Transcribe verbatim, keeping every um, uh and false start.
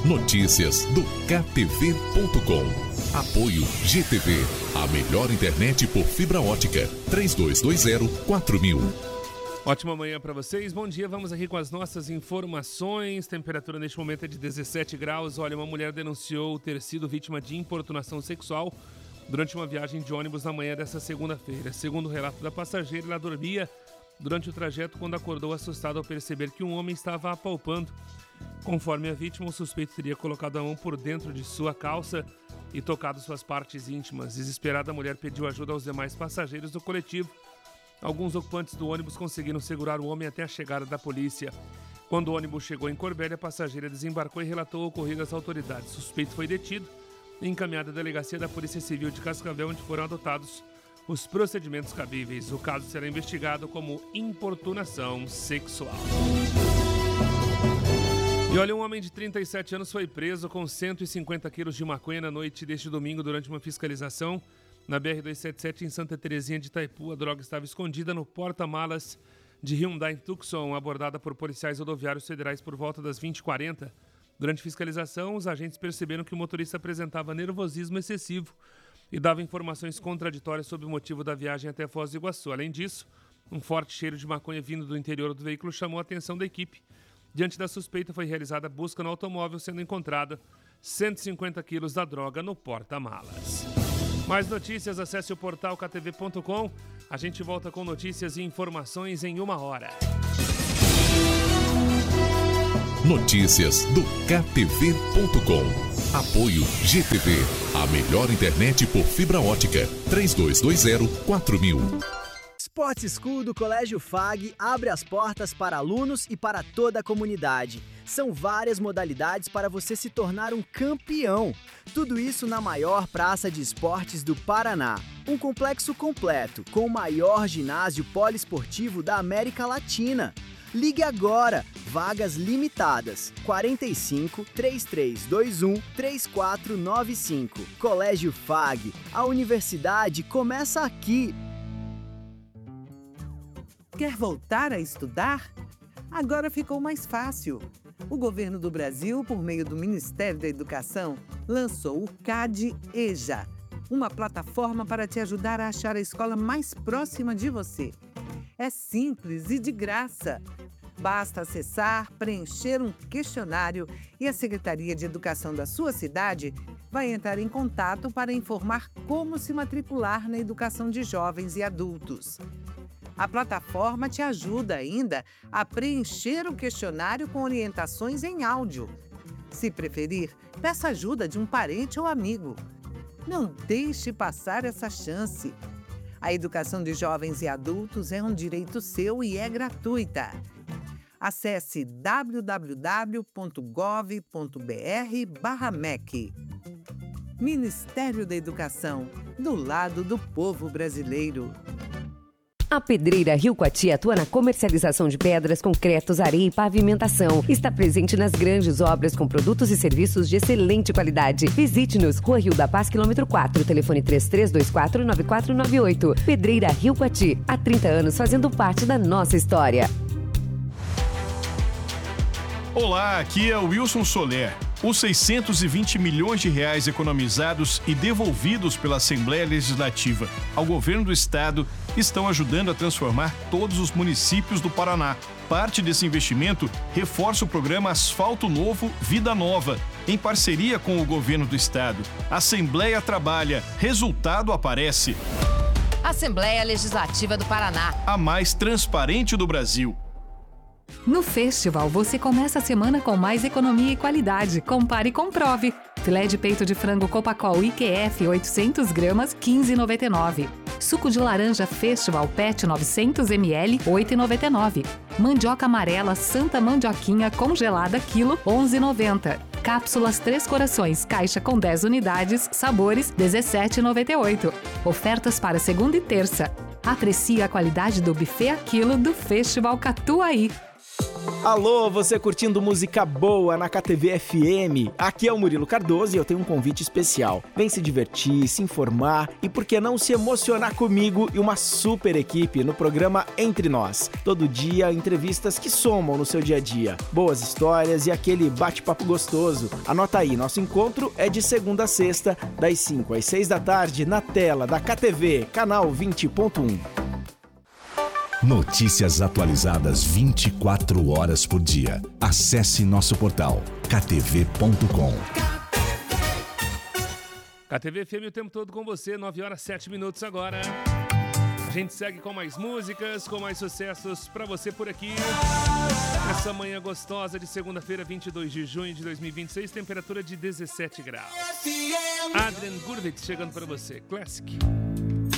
Notícias do K T V ponto com. Apoio G T V, a melhor internet por fibra ótica. três dois dois zero quatro mil. Ótima manhã para vocês, bom dia, vamos aqui com as nossas informações. Temperatura neste momento é de dezessete graus. Olha, uma mulher denunciou ter sido vítima de importunação sexual durante uma viagem de ônibus na manhã dessa segunda-feira. Segundo o relato da passageira, ela dormia durante o trajeto quando acordou assustada ao perceber que um homem estava apalpando. Conforme a vítima, o suspeito teria colocado a mão por dentro de sua calça e tocado suas partes íntimas. Desesperada, a mulher pediu ajuda aos demais passageiros do coletivo. Alguns ocupantes do ônibus conseguiram segurar o homem até a chegada da polícia. Quando o ônibus chegou em Corbélia, a passageira desembarcou e relatou o ocorrido às autoridades. O suspeito foi detido e encaminhado à delegacia da Polícia Civil de Cascavel, onde foram adotados os procedimentos cabíveis. O caso será investigado como importunação sexual. E olha, um homem de trinta e sete anos foi preso com cento e cinquenta quilos de maconha na noite deste domingo durante uma fiscalização na B R duzentos e setenta e sete, em Santa Terezinha de Itaipu. A droga estava escondida no porta-malas de Hyundai Tucson, abordada por policiais rodoviários federais por volta das vinte e quarenta. Durante fiscalização, os agentes perceberam que o motorista apresentava nervosismo excessivo e dava informações contraditórias sobre o motivo da viagem até Foz do Iguaçu. Além disso, um forte cheiro de maconha vindo do interior do veículo chamou a atenção da equipe. Diante da suspeita, foi realizada busca no automóvel, sendo encontrada cento e cinquenta quilos da droga no porta-malas. Mais notícias, acesse o portal K T V ponto com. A gente volta com notícias e informações em uma hora. Notícias do K T V ponto com. Apoio G T V, a melhor internet por fibra ótica. três dois dois zero quatro mil. Sports School do Colégio F A G abre as portas para alunos e para toda a comunidade. São várias modalidades para você se tornar um campeão. Tudo isso na maior praça de esportes do Paraná. Um complexo completo, com o maior ginásio poliesportivo da América Latina. Ligue agora, vagas limitadas. quarenta e cinco, trinta e três vinte e um, trinta e quatro noventa e cinco. Colégio F A G, a universidade começa aqui. Quer voltar a estudar? Agora ficou mais fácil. O governo do Brasil, por meio do Ministério da Educação, lançou o CAD-EJA, uma plataforma para te ajudar a achar a escola mais próxima de você. É simples e de graça. Basta acessar, preencher um questionário e a Secretaria de Educação da sua cidade vai entrar em contato para informar como se matricular na educação de jovens e adultos. A plataforma te ajuda ainda a preencher o questionário com orientações em áudio. Se preferir, peça ajuda de um parente ou amigo. Não deixe passar essa chance. A educação de jovens e adultos é um direito seu e é gratuita. Acesse w w w ponto gov ponto b r barra M E C. Ministério da Educação, do lado do povo brasileiro. A Pedreira Rio Coati atua na comercialização de pedras, concretos, areia e pavimentação. Está presente nas grandes obras com produtos e serviços de excelente qualidade. Visite-nos, Rua Rio da Paz, quilômetro quatro, telefone três três dois quatro, nove quatro nove oito. Pedreira Rio Coati, há trinta anos fazendo parte da nossa história. Olá, aqui é o Wilson Soler. Os seiscentos e vinte milhões de reais economizados e devolvidos pela Assembleia Legislativa ao governo do estado estão ajudando a transformar todos os municípios do Paraná. Parte desse investimento reforça o programa Asfalto Novo, Vida Nova, em parceria com o governo do estado. Assembleia trabalha, resultado aparece. Assembleia Legislativa do Paraná. A mais transparente do Brasil. No Festival, você começa a semana com mais economia e qualidade. Compare e comprove. Filé de peito de frango Copacol I Q F oitocentos gramas, quinze reais e noventa e nove centavos. Suco de laranja Festival Pet novecentos mililitros, oito reais e noventa e nove centavos. Mandioca amarela Santa Mandioquinha congelada, quilo, onze reais e noventa centavos. Cápsulas Três Corações, caixa com dez unidades, sabores, dezessete reais e noventa e oito centavos. Ofertas para segunda e terça. Aprecie a qualidade do buffet a quilo do Festival Catuaí. Alô, você curtindo música boa na K T V F M? Aqui é o Murilo Cardoso e eu tenho um convite especial. Vem se divertir, se informar e por que não se emocionar comigo e uma super equipe no programa Entre Nós. Todo dia, entrevistas que somam no seu dia a dia. Boas histórias e aquele bate-papo gostoso. Anota aí, nosso encontro é de segunda a sexta, das cinco às seis da tarde, na tela da K T V, canal vinte ponto um. Notícias atualizadas vinte e quatro horas por dia. Acesse nosso portal k t v ponto com. K T V F M o tempo todo com você, nove horas e sete minutos agora. A gente segue com mais músicas, com mais sucessos pra você por aqui. Essa manhã gostosa de segunda-feira, vinte e dois de junho de dois mil e vinte e seis, temperatura de dezessete graus. Adrian Gurvitz chegando pra você, Classic.